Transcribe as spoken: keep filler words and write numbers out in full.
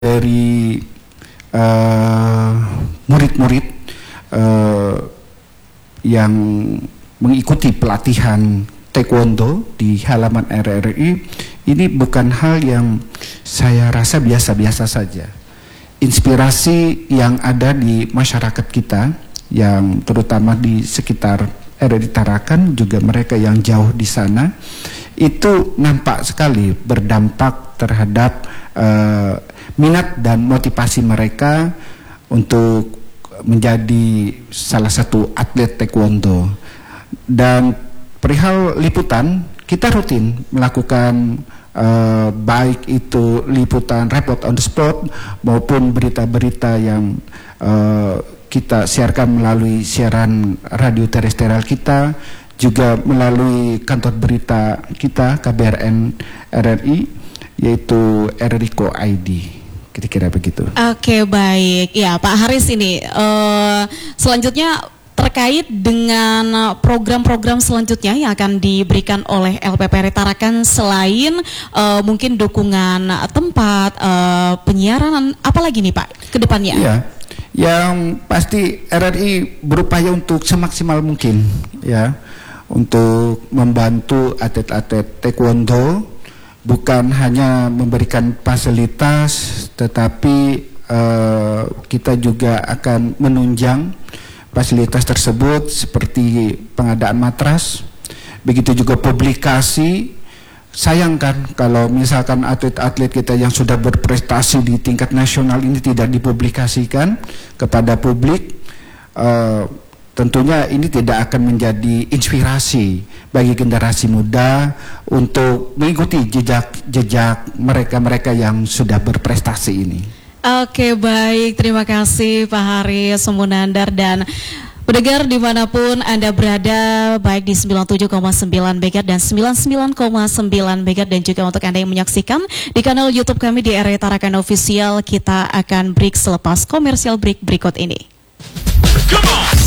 dari uh, murid-murid uh, yang mengikuti pelatihan taekwondo di halaman R R I ini bukan hal yang saya rasa biasa-biasa saja. Inspirasi yang ada di masyarakat kita, yang terutama di sekitar R R I Tarakan, juga mereka yang jauh di sana, itu nampak sekali berdampak terhadap uh, minat dan motivasi mereka untuk menjadi salah satu atlet taekwondo. Dan perihal liputan, kita rutin melakukan uh, baik itu liputan report on the spot maupun berita-berita yang uh, kita siarkan melalui siaran radio terestrial kita, juga melalui kantor berita kita K B R N R R I, yaitu R R I Co I D. Kira-kira begitu. Oke, baik. Ya, Pak Haris, ini uh, selanjutnya terkait dengan program-program selanjutnya yang akan diberikan oleh L P P R I Tarakan, selain uh, mungkin dukungan tempat, uh, penyiaran, apalagi nih Pak ke depannya? Iya, yang pasti R R I berupaya untuk semaksimal mungkin ya untuk membantu atlet-atlet taekwondo, bukan hanya memberikan fasilitas, tetapi uh, kita juga akan menunjang fasilitas tersebut seperti pengadaan matras, begitu juga publikasi. Sayangkan kalau misalkan atlet-atlet kita yang sudah berprestasi di tingkat nasional ini tidak dipublikasikan kepada publik, uh, tentunya ini tidak akan menjadi inspirasi bagi generasi muda untuk mengikuti jejak-jejak mereka-mereka yang sudah berprestasi ini. Oke, baik, terima kasih Pak Haris Sumunandar. Dan pendengar dimanapun Anda berada, baik di sembilan puluh tujuh koma sembilan megahertz dan sembilan puluh sembilan koma sembilan megahertz, dan juga untuk Anda yang menyaksikan di kanal YouTube kami di R R I Tarakan Official, kita akan break selepas komersial break berikut ini. Come on.